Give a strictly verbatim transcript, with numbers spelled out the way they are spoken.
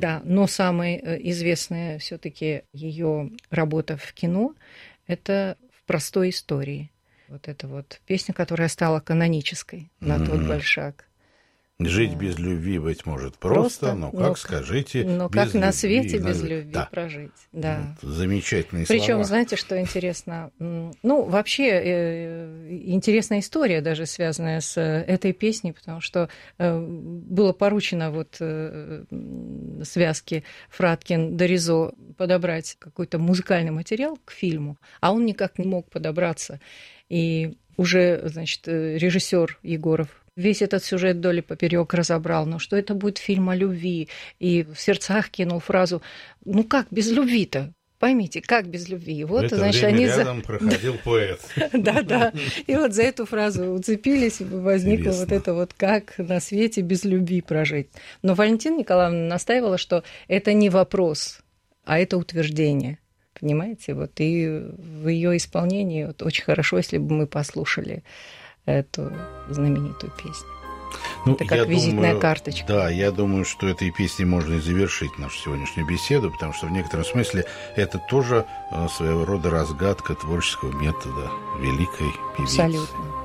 Да, но самая известная все-таки ее работа в кино – это «В простой истории». Вот эта вот песня, которая стала канонической на mm-hmm. тот большак. Жить да. без любви, быть может, просто, просто но как, но, скажите, но без как на любви, свете на... без любви да. прожить. Да. Вот, замечательные Причем, слова. знаете, что интересно? Ну, вообще, э, интересная история даже связанная с этой песней, потому что э, было поручено вот э, связке Фраткин-Доризо подобрать какой-то музыкальный материал к фильму, а он никак не мог подобраться. И уже, значит, режиссер Егоров весь этот сюжет вдоль и поперёк разобрал, но что это будет фильм о любви, и в сердцах кинул фразу: ну как без любви-то? Поймите, как без любви? Вот, в это значит, время они рядом за... проходил поэт. Да-да, и вот за эту фразу уцепились, и возникло вот это вот «как на свете без любви прожить». Но Валентина Николаевна настаивала, что это не вопрос, а это утверждение. Понимаете? Вот и в ее исполнении вот очень хорошо, если бы мы послушали эту знаменитую песню. Ну, это как визитная думаю, карточка. Да, я думаю, что этой песней можно и завершить нашу сегодняшнюю беседу, потому что в некотором смысле это тоже своего рода разгадка творческого метода великой певицы. Абсолютно.